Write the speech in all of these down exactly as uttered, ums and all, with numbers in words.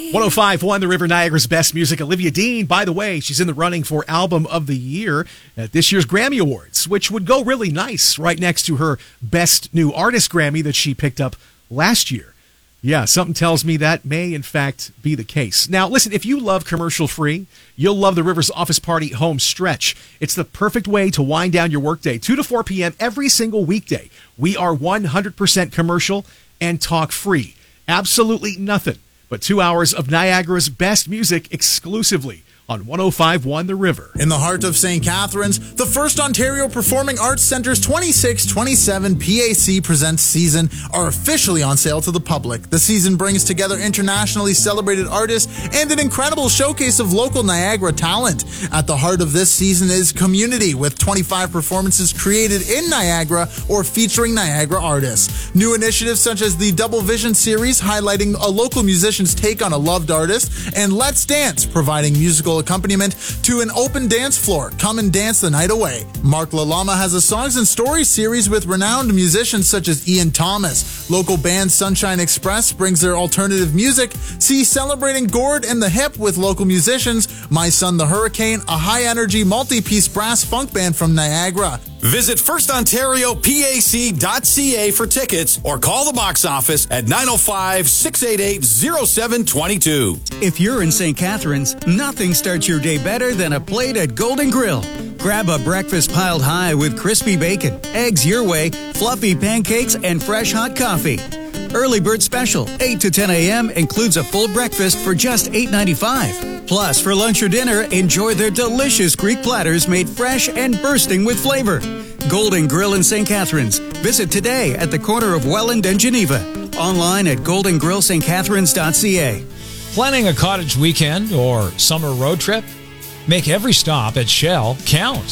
one oh five point one The River, Niagara's best music. Olivia Dean, by the way, she's in the running for Album of the Year at this year's Grammy Awards, which would go really nice right next to her Best New Artist Grammy that she picked up last year. Yeah, something tells me that may, in fact, be the case. Now, listen, if you love commercial-free, you'll love the River's Office Party Home Stretch. It's the perfect way to wind down your workday, two to four p.m. every single weekday. We are one hundred percent commercial and talk free. Absolutely nothing but two hours of Niagara's best music exclusively on one oh five point one The River. In the heart of Saint Catharines, the First Ontario Performing Arts Centre's twenty-six twenty-seven P A C Presents season are officially on sale to the public. The season brings together internationally celebrated artists and an incredible showcase of local Niagara talent. At the heart of this season is community, with twenty-five performances created in Niagara or featuring Niagara artists. New initiatives such as the Double Vision series, highlighting a local musician's take on a loved artist, and Let's Dance, providing musical accompaniment to an open dance floor. Come and dance the night away. Mark Lalama has a Songs and Stories series with renowned musicians such as Ian Thomas. Local band Sunshine Express brings their alternative music. See Celebrating Gord and the Hip with local musicians. My Son the Hurricane, a high-energy multi-piece brass funk band from Niagara. Visit first ontario p a c dot c a for tickets or call the box office at nine oh five, six eight eight, oh seven two two. If you're in Saint Catharines, nothing starts your day better than a plate at Golden Grill. Grab a breakfast piled high with crispy bacon, eggs your way, fluffy pancakes, and fresh hot coffee. Early bird special, eight to ten a.m. includes a full breakfast for just eight ninety-five. Plus, for lunch or dinner, enjoy their delicious Greek platters made fresh and bursting with flavor. Golden Grill in Saint Catharines. Visit today at the corner of Welland and Geneva. Online at golden grill st catharines dot c a. Planning a cottage weekend or summer road trip? Make every stop at Shell count.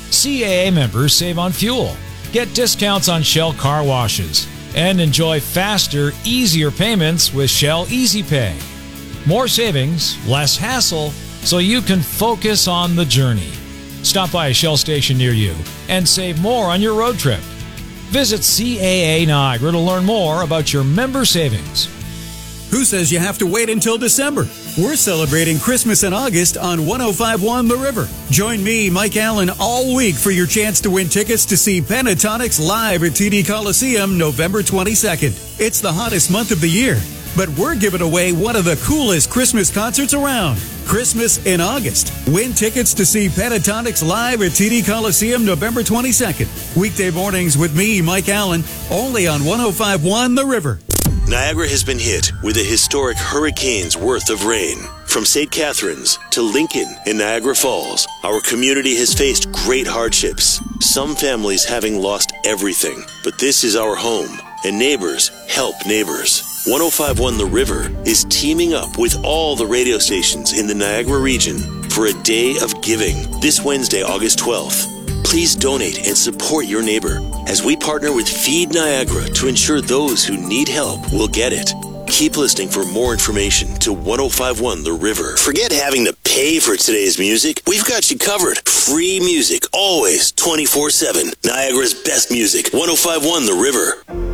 C A A members save on fuel, get discounts on Shell car washes, and enjoy faster, easier payments with Shell Easy Pay. More savings, less hassle, so you can focus on the journey. Stop by a Shell station near you and save more on your road trip. Visit C A A Niagara to learn more about your member savings. Who says you have to wait until December? We're celebrating Christmas in August on one oh five point one The River. Join me, Mike Allen, all week for your chance to win tickets to see Pentatonix live at T D Coliseum November twenty-second. It's the hottest month of the year, but we're giving away one of the coolest Christmas concerts around. Christmas in August. Win tickets to see Pentatonix live at T D Coliseum November twenty-second. Weekday mornings with me, Mike Allen, only on one oh five point one The River. Niagara has been hit with a historic hurricane's worth of rain. From Saint Catharines to Lincoln and Niagara Falls, our community has faced great hardships, some families having lost everything. But this is our home, and neighbors help neighbors. one oh five point one The River is teaming up with all the radio stations in the Niagara region for a day of giving this Wednesday, August twelfth. Please donate and support your neighbor as we partner with Feed Niagara to ensure those who need help will get it. Keep listening for more information to one oh five point one The River. Forget having to pay for today's music. We've got you covered. Free music, always, twenty-four seven. Niagara's best music, one oh five point one The River.